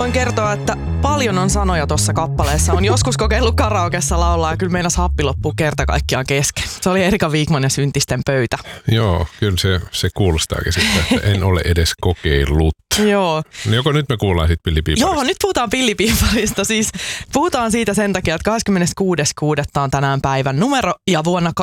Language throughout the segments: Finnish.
Voin kertoa, että paljon on sanoja tuossa kappaleessa. On joskus kokeillut karaokessa laulaa ja kyllä meinas happi loppuu kerta kaikkiaan kesken. Se oli Erika Wigman ja Syntisten pöytä. Joo, kyllä se kuulostaakin sitten, että en ole edes kokeillut. Joo. No joko nyt me kuullaan sitten Pillipiiparista? Joo, nyt puhutaan Pillipiiparista. Siis puhutaan siitä sen takia, että 26.6. on tänään päivän numero ja vuonna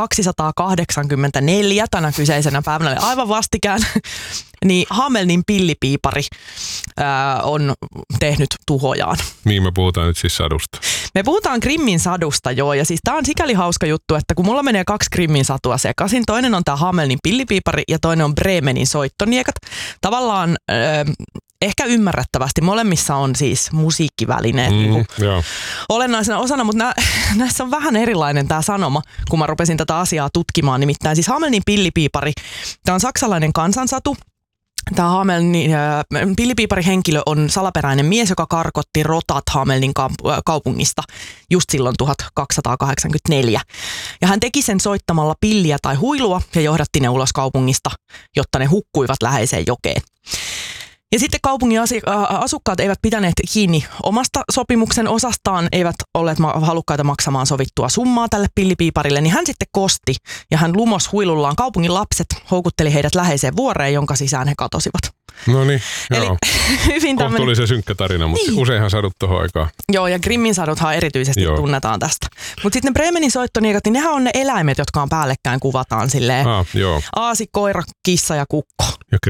1284 tänä kyseisenä päivänä, aivan vastikään, niin Hamelnin pillipiipari on tehnyt tuhojaan. Niin me puhutaan nyt siis sadusta. Me puhutaan Grimmin sadusta, joo, ja siis tää on sikäli hauska juttu, että kun mulla menee 2 Grimmin satua sekaisin, toinen on tää Hamelnin pillipiipari ja toinen on Bremenin soittoniekat. Tavallaan ehkä ymmärrettävästi molemmissa on siis musiikkivälineet olennaisena osana, mutta näissä on vähän erilainen tämä sanoma, kun mä rupesin tätä asiaa tutkimaan. Nimittäin siis Hamelnin pillipiipari, tämä on saksalainen kansansatu. Tämä Hamelnin pillipiipari henkilö on salaperäinen mies, joka karkotti rotat Hamelnin kaupungista just silloin 1284. Ja hän teki sen soittamalla pilliä tai huilua ja johdatti ne ulos kaupungista, jotta ne hukkuivat läheiseen jokeen. Ja sitten kaupungin asukkaat eivät pitäneet kiinni omasta sopimuksen osastaan, eivät olleet halukkaita maksamaan sovittua summaa tälle pillipiiparille, niin hän sitten kosti ja hän lumos huilullaan kaupungin lapset, houkutteli heidät läheiseen vuoreen, jonka sisään he katosivat. No niin, eli joo. Hyvin kohtuullisen synkkä tarina, mutta niin. Useinhan sadut tohon aikaan. Joo, ja Grimmin saduthan erityisesti tunnetaan tästä. Mutta sitten ne Bremenin soittoniekat, niin nehän on ne eläimet, jotka on päällekkäin kuvataan silleen. Joo. Aasi, koira, kissa ja kukko. Ja